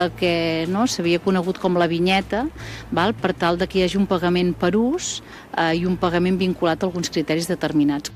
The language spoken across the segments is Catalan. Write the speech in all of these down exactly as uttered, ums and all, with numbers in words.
que no, s'havia conegut com la vinyeta, val, per tal de que hi hagi un pagament per ús eh, i un pagament vinculat a alguns criteris determinats.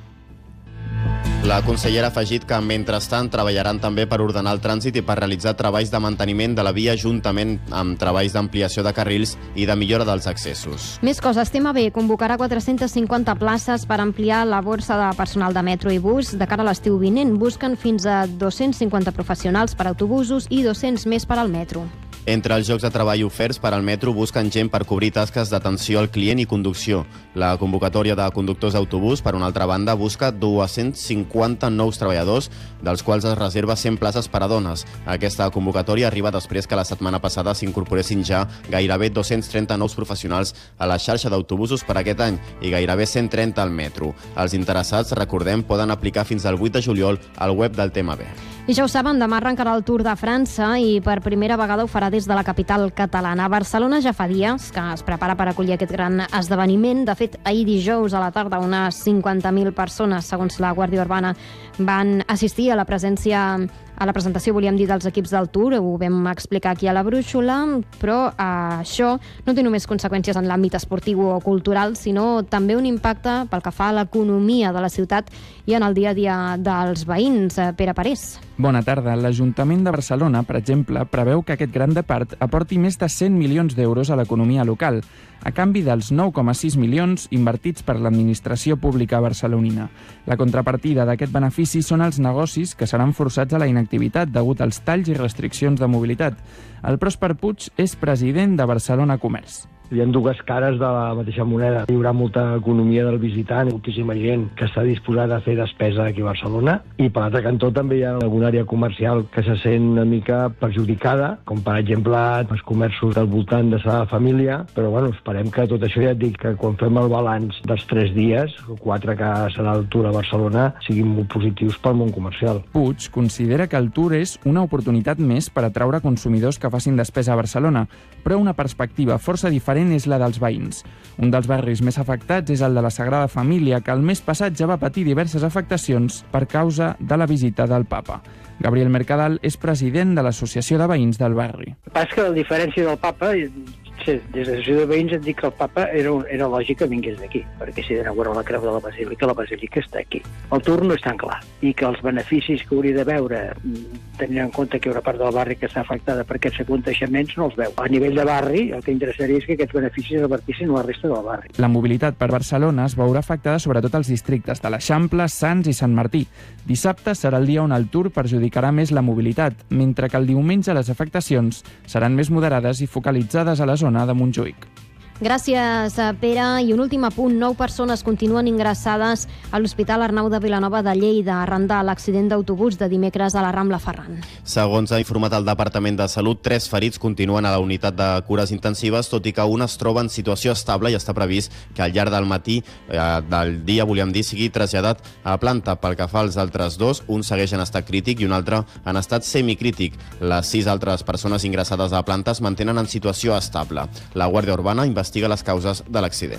La consellera ha afegit que, mentrestant, treballaran també per ordenar el trànsit i per realitzar treballs de manteniment de la via juntament amb treballs d'ampliació de carrils i de millora dels accessos. Més coses. Tema B convocarà quatre-centes cinquanta places per ampliar la borsa de personal de metro i bus de cara a l'estiu vinent. Busquen fins a dos-cents cinquanta professionals per autobusos i dos-cents més per al metro. Entre els llocs de treball oferts per al metro busquen gent per cobrir tasques d'atenció al client i conducció. La convocatòria de conductors d'autobús, per una altra banda, busca dos-cents cinquanta nous treballadors, dels quals es reserva cent places per a dones. Aquesta convocatòria arriba després que la setmana passada s'incorporessin ja gairebé dos-cents trenta nous professionals a la xarxa d'autobusos per aquest any i gairebé cent trenta al metro. Els interessats, recordem, poden aplicar fins al vuit de juliol al web del Tema B. I ja ho saben, demà arrencarà el Tour de França i per primera vegada ho farà des de la capital catalana. Barcelona ja fa dies que es prepara per acollir aquest gran esdeveniment. De fet, ahir dijous a la tarda unes cinquanta mil persones, segons la Guàrdia Urbana, van assistir a la presència a la presentació, volíem dir, dels equips del Tour. Ho vam explicar aquí a la Brúixola, però eh, això no té només conseqüències en l'àmbit esportiu o cultural, sinó també un impacte pel que fa a l'economia de la ciutat i en el dia a dia dels veïns. Pere Parés. Bona tarda. L'Ajuntament de Barcelona, per exemple, preveu que aquest gran depart aporti més de cent milions d'euros a l'economia local, a canvi dels nou coma sis milions invertits per l'administració pública barcelonina. La contrapartida d'aquest benefici són els negocis que seran forçats a la inactivitat degut als talls i restriccions de mobilitat. El Pròsper Puig és president de Barcelona Comerç. Hi ha dues cares de la mateixa moneda. Hi haurà molta economia del visitant, moltíssima gent que està disposada a fer despesa aquí a Barcelona, i per l'altre cantó també hi ha alguna àrea comercial que se sent una mica perjudicada, com per exemple els comerços del voltant de Sagrada Família, però bueno, esperem que tot això, ja et dic, que quan fem el balanç dels tres dies, quatre que serà el Tour a Barcelona, siguin molt positius pel món comercial. Puig considera que el Tour és una oportunitat més per atraure consumidors que facin despesa a Barcelona, però una perspectiva força diferent és la dels veïns. Un dels barris més afectats és el de la Sagrada Família, que el mes passat ja va patir diverses afectacions per causa de la visita del papa. Gabriel Mercadal és president de l'Associació de Veïns del barri. El que passa és que, a diferència del papa, sí, des de l'Associació de Veïns et dic que el papa era, era lògic que vingués d'aquí, perquè si d'inaugurar la creu de la Basílica, la Basílica està aquí. El Tour no és tan clar, i que els beneficis que hauria de veure, tenint en compte que hi haurà part del barri que està afectada per aquests aconteixements, no els veu. A nivell de barri, el que interessaria és que aquests beneficis es repartissin a la resta del barri. La mobilitat per Barcelona es veurà afectada sobretot als districtes de l'Eixample, Sants i Sant Martí. Dissabte serà el dia on el Tour perjudicarà més la mobilitat, mentre que el diumenge les afectacions seran més moderades i focalitzades a la zona de Montjuïc. Gràcies, Pere. I un últim apunt. Nou persones continuen ingressades a l'Hospital Arnau de Vilanova de Lleida arran de l'accident d'autobús de dimecres a la Rambla Ferran. Segons ha informat el Departament de Salut, tres ferits continuen a la unitat de cures intensives, tot i que un es troba en situació estable i està previst que al llarg del matí eh, del dia, volíem dir, sigui traslladat a planta. Pel que fa als altres dos, un segueix en estat crític i un altre en estat semicrític. Les sis altres persones ingressades a planta es mantenen en situació estable. La Guàrdia Urbana investiga les causes de l'accident.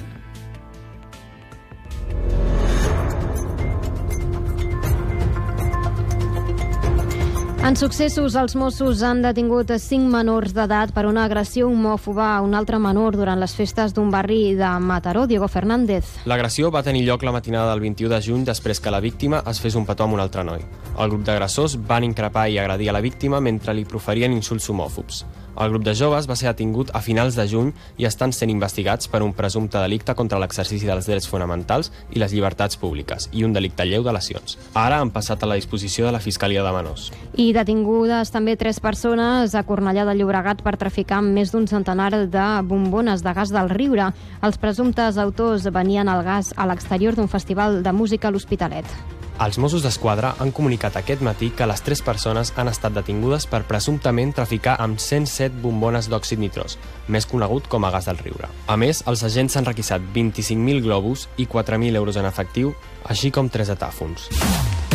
En successos, els Mossos han detingut cinc menors d'edat per una agressió homòfoba a un altre menor durant les festes d'un barri de Mataró. Diego Fernández. L'agressió va tenir lloc la matinada del vint-i-u de juny després que la víctima es fes un petó amb un altre noi. El grup d'agressors van increpar i agredir a la víctima mentre li proferien insults homòfobs. El grup de joves va ser detingut a finals de juny i estan sent investigats per un presumpte delicte contra l'exercici dels drets fonamentals i les llibertats públiques i un delicte lleu de lesions. Ara han passat a la disposició de la Fiscalia de Menors. I detingudes també tres persones a Cornellà de Llobregat per traficar amb més d'un centenar de bombones de gas del Riure. Els presumptes autors venien al gas a l'exterior d'un festival de música a l'Hospitalet. Els Mossos d'Esquadra han comunicat aquest matí que les tres persones han estat detingudes per presumptament traficar amb cent set bombones d'òxid nitrós, més conegut com a gas del Riure. A més, els agents s'han requisat vint-i-cinc mil globus i quatre mil euros en efectiu, així com tres atàfons.